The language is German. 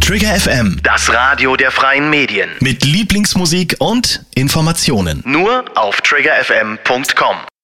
Trigger FM, Das Radio der freien Medien. mit Lieblingsmusik und Informationen. Nur auf triggerfm.com.